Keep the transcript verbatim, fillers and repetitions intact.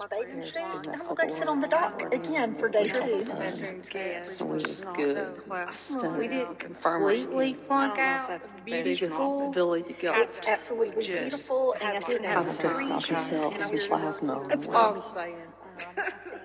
his bathing There's suit, one and that's we'll go a sit on the board dock where again for day we two. took the- So we just good. We didn't Confirmers. completely flunk out. Beautiful. ability to go. It's absolutely just beautiful, and it's have have I the would say screen stop yourself and some plasma. That's all I'm saying. Um,